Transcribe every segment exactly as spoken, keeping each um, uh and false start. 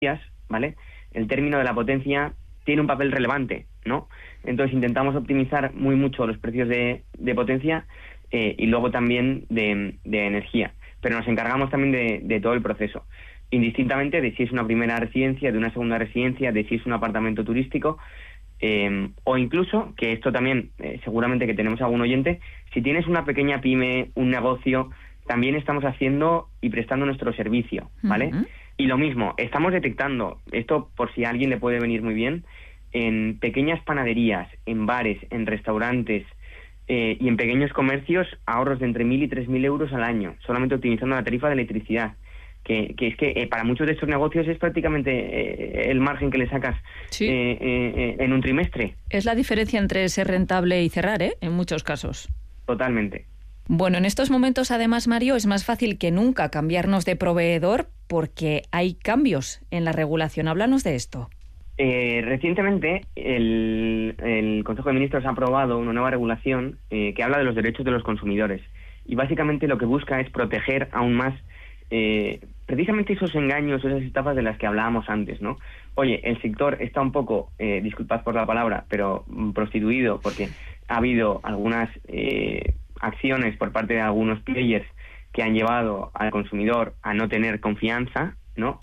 ¿vale? El término de la potencia tiene un papel relevante, ¿no? Entonces intentamos optimizar muy mucho los precios de, de potencia eh, y luego también de, de energía, pero nos encargamos también de, de todo el proceso, indistintamente de si es una primera residencia, de una segunda residencia, de si es un apartamento turístico, eh, o incluso, que esto también eh, seguramente que tenemos algún oyente, si tienes una pequeña pyme, un negocio, también estamos haciendo y prestando nuestro servicio, ¿vale? Uh-huh. Y lo mismo, estamos detectando, esto por si a alguien le puede venir muy bien, en pequeñas panaderías, en bares, en restaurantes eh, y en pequeños comercios, ahorros de entre mil y tres mil euros al año, solamente utilizando la tarifa de electricidad. Que, que es que eh, para muchos de estos negocios es prácticamente eh, el margen que le sacas sí. eh, eh, en un trimestre. Es la diferencia entre ser rentable y cerrar, ¿eh? En muchos casos. Totalmente. Bueno, en estos momentos, además, Mario, es más fácil que nunca cambiarnos de proveedor porque hay cambios en la regulación. Háblanos de esto. Eh, recientemente, el, el Consejo de Ministros ha aprobado una nueva regulación eh, que habla de los derechos de los consumidores. Y básicamente lo que busca es proteger aún más eh, precisamente esos engaños, esas estafas de las que hablábamos antes, ¿no? Oye, el sector está un poco, eh, disculpad por la palabra, pero prostituido porque ha habido algunas eh, acciones por parte de algunos players que han llevado al consumidor a no tener confianza, ¿no?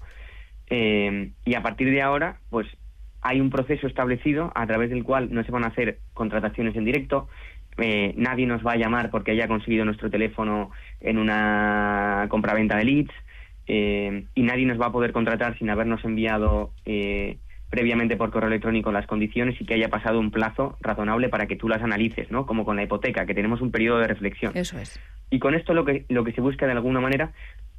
Eh, y a partir de ahora, pues hay un proceso establecido a través del cual no se van a hacer contrataciones en directo, eh, nadie nos va a llamar porque haya conseguido nuestro teléfono en una compraventa de leads, eh, y nadie nos va a poder contratar sin habernos enviado eh, previamente por correo electrónico las condiciones y que haya pasado un plazo razonable para que tú las analices, ¿no? Como con la hipoteca, que tenemos un periodo de reflexión. Eso es. Y con esto lo que lo que se busca de alguna manera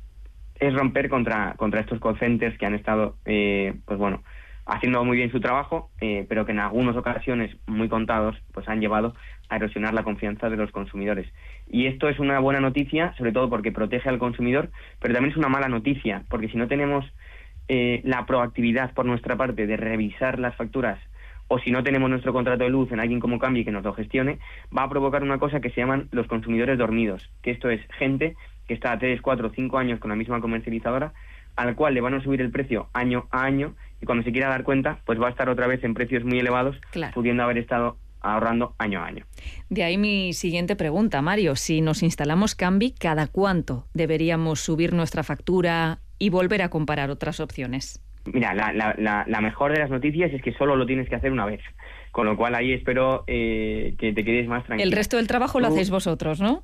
es romper contra contra estos call centers que han estado, eh, pues bueno, haciendo muy bien su trabajo, eh, pero que en algunas ocasiones, muy contados, pues han llevado a erosionar la confianza de los consumidores. Y esto es una buena noticia, sobre todo porque protege al consumidor, pero también es una mala noticia, porque si no tenemos eh, la proactividad por nuestra parte de revisar las facturas, o si no tenemos nuestro contrato de luz en alguien como Cambio que nos lo gestione, va a provocar una cosa que se llaman los consumidores dormidos, que esto es gente que está a tres, cuatro, cinco años con la misma comercializadora, al cual le van a subir el precio año a año, y cuando se quiera dar cuenta, pues va a estar otra vez en precios muy elevados, claro, pudiendo haber estado ahorrando año a año. De ahí mi siguiente pregunta, Mario. Si nos instalamos Cambi, ¿cada cuánto deberíamos subir nuestra factura y volver a comparar otras opciones? Mira, la, la, la, la mejor de las noticias es que solo lo tienes que hacer una vez, con lo cual ahí espero eh, que te quedes más tranquilo. El resto del trabajo Tú, lo hacéis vosotros, ¿no?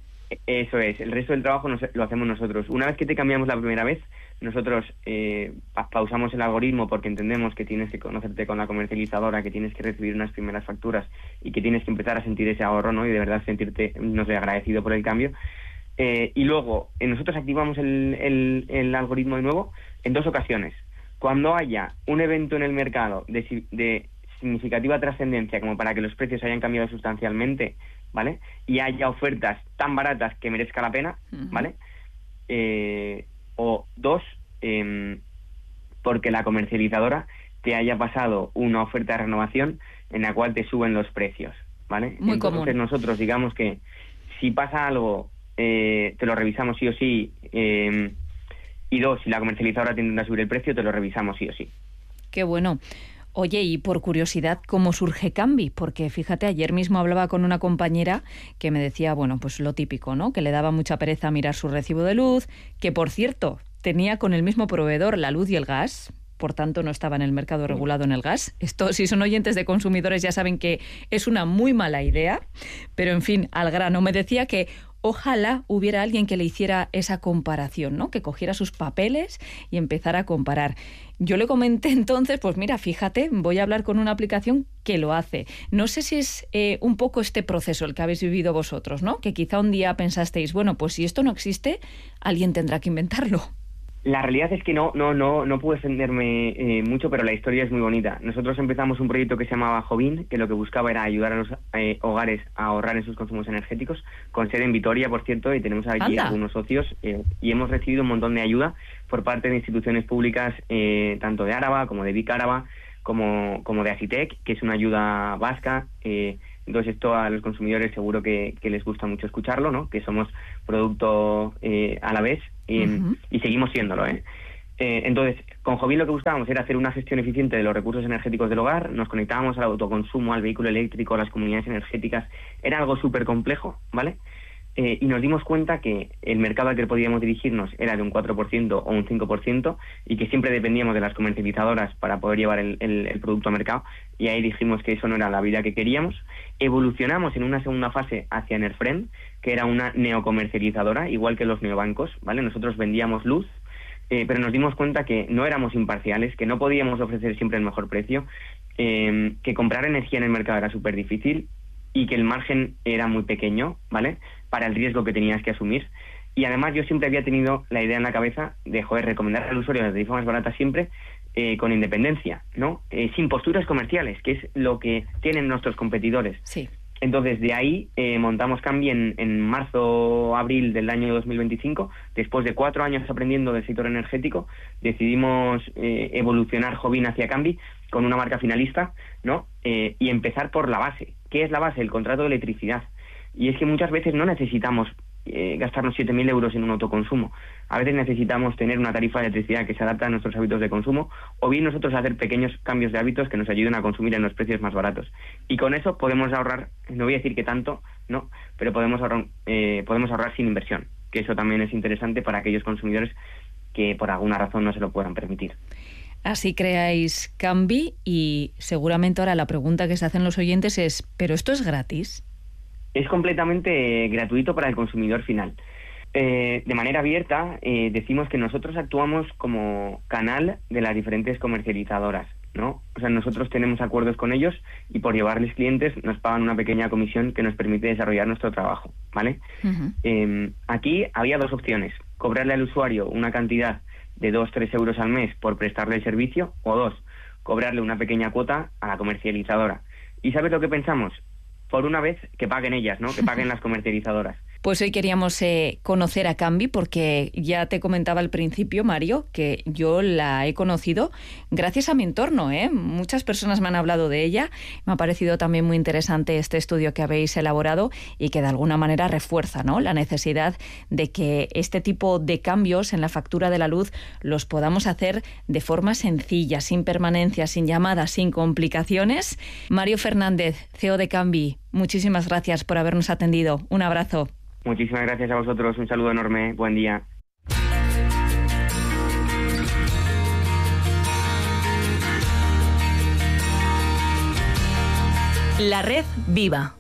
Eso es, el resto del trabajo nos, lo hacemos nosotros. Una vez que te cambiamos la primera vez, nosotros eh, pa- pausamos el algoritmo porque entendemos que tienes que conocerte con la comercializadora, que tienes que recibir unas primeras facturas y que tienes que empezar a sentir ese ahorro, ¿no? Y de verdad sentirte, no sé, agradecido por el cambio. Eh, y luego, eh, nosotros activamos el, el, el algoritmo de nuevo en dos ocasiones. Cuando haya un evento en el mercado de, de significativa trascendencia como para que los precios hayan cambiado sustancialmente, ¿vale? Y haya ofertas tan baratas que merezca la pena, ¿vale? Eh, o dos, eh, porque la comercializadora te haya pasado una oferta de renovación en la cual te suben los precios, ¿vale? Muy Entonces común. Nosotros digamos que si pasa algo, eh, te lo revisamos sí o sí, eh, y dos, si la comercializadora te intenta subir el precio, te lo revisamos sí o sí. Qué bueno. Oye, y por curiosidad, ¿cómo surge Cambi? Porque fíjate, ayer mismo hablaba con una compañera que me decía, bueno, pues lo típico, ¿no? Que le daba mucha pereza mirar su recibo de luz, que por cierto, tenía con el mismo proveedor la luz y el gas, por tanto no estaba en el mercado regulado en el gas. Esto, si son oyentes de consumidores, ya saben que es una muy mala idea, pero en fin, al grano. Me decía que ojalá hubiera alguien que le hiciera esa comparación, ¿no? Que cogiera sus papeles y empezara a comparar. Yo le comenté entonces, pues mira, fíjate, voy a hablar con una aplicación que lo hace. No sé si es eh, un poco este proceso el que habéis vivido vosotros, ¿no? Que quizá un día pensasteis, bueno, pues si esto no existe, alguien tendrá que inventarlo. La realidad es que no no no no puedo extenderme eh, mucho, pero la historia es muy bonita. Nosotros empezamos un proyecto que se llamaba Jovin, que lo que buscaba era ayudar a los eh, hogares a ahorrar en sus consumos energéticos, con sede en Vitoria, por cierto, y tenemos aquí Anda. algunos socios, eh, y hemos recibido un montón de ayuda por parte de instituciones públicas, eh, tanto de Áraba como de Vic Áraba, como, como de Asitec, que es una ayuda vasca. Eh, entonces esto a los consumidores seguro que, que les gusta mucho escucharlo, ¿no? Que somos producto eh, a la vez, eh, uh-huh. y seguimos siéndolo, ¿eh? Eh, entonces, con Jovin lo que buscábamos era hacer una gestión eficiente de los recursos energéticos del hogar, nos conectábamos al autoconsumo, al vehículo eléctrico, a las comunidades energéticas, era algo súper complejo, ¿vale? Eh, y nos dimos cuenta que el mercado al que podíamos dirigirnos era de un cuatro por ciento o un cinco por ciento y que siempre dependíamos de las comercializadoras para poder llevar el, el, el producto al mercado, y ahí dijimos que eso no era la vida que queríamos. Evolucionamos en una segunda fase hacia Nerfren, que era una neocomercializadora, igual que los neobancos, ¿vale? Nosotros vendíamos luz, eh, pero nos dimos cuenta que no éramos imparciales, que no podíamos ofrecer siempre el mejor precio, eh, que comprar energía en el mercado era súper difícil y que el margen era muy pequeño, ¿vale?, para el riesgo que tenías que asumir. Y además yo siempre había tenido la idea en la cabeza de, joder, recomendar al usuario la tarifa más barata siempre, eh, con independencia, ¿no? Eh, sin posturas comerciales, que es lo que tienen nuestros competidores. Sí. Entonces, de ahí eh, montamos Cambi en, en marzo, abril del año dos mil veinticinco. Después de cuatro años aprendiendo del sector energético, decidimos eh, evolucionar Jovin hacia Cambi con una marca finalista, ¿no? Eh, y empezar por la base. ¿Qué es la base? El contrato de electricidad. Y es que muchas veces no necesitamos eh, gastarnos siete mil euros en un autoconsumo. A veces necesitamos tener una tarifa de electricidad que se adapta a nuestros hábitos de consumo, o bien nosotros hacer pequeños cambios de hábitos que nos ayuden a consumir en los precios más baratos. Y con eso podemos ahorrar, no voy a decir que tanto, no, pero podemos ahorrar, eh, podemos ahorrar sin inversión, que eso también es interesante para aquellos consumidores que por alguna razón no se lo puedan permitir. Así creáis Cambi, y seguramente ahora la pregunta que se hacen los oyentes es, ¿pero esto es gratis? Es completamente gratuito para el consumidor final. Eh, de manera abierta, eh, decimos que nosotros actuamos como canal de las diferentes comercializadoras, ¿no? O sea, nosotros tenemos acuerdos con ellos y por llevarles clientes nos pagan una pequeña comisión que nos permite desarrollar nuestro trabajo, ¿vale? Uh-huh. Eh, aquí había dos opciones: cobrarle al usuario una cantidad de dos a tres euros al mes por prestarle el servicio, o dos, cobrarle una pequeña cuota a la comercializadora. ¿Y sabes lo que pensamos? Por una vez, que paguen ellas, ¿no? Que paguen las comercializadoras. Pues hoy queríamos eh, conocer a Cambi, porque ya te comentaba al principio, Mario, que yo la he conocido gracias a mi entorno, ¿eh? Muchas personas me han hablado de ella. Me ha parecido también muy interesante este estudio que habéis elaborado y que de alguna manera refuerza, ¿no?, la necesidad de que este tipo de cambios en la factura de la luz los podamos hacer de forma sencilla, sin permanencia, sin llamadas, sin complicaciones. Mario Fernández, C E O de Cambi, muchísimas gracias por habernos atendido. Un abrazo. Muchísimas gracias a vosotros, un saludo enorme, buen día. La red viva.